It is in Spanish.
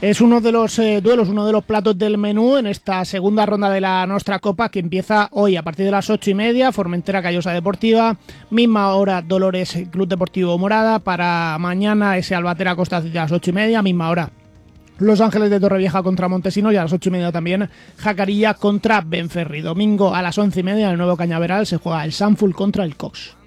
Es uno de los duelos, uno de los platos del menú en esta segunda ronda de la Nostra Copa, que empieza hoy a partir de las 8:30, Formentera Callosa Deportiva, misma hora Dolores Club Deportivo Morada, para mañana ese Albatera Costa City a las 8:30, misma hora Los Ángeles de Torrevieja contra Montesinos, y a las 8:30 también Jacarilla contra Benferri. Domingo a las 11:30 en el Nuevo Cañaveral se juega el Sanful contra el Cox.